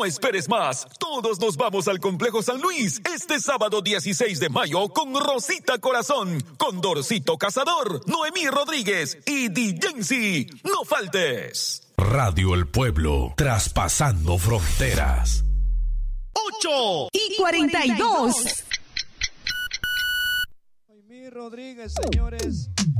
No esperes más. Todos nos vamos al Complejo San Luis este sábado 16 de mayo con Rosita Corazón, Condorcito Cazador, Noemí Rodríguez y Dijensi. No faltes. Radio El Pueblo, traspasando fronteras. 8:42. Noemí Rodríguez, señores.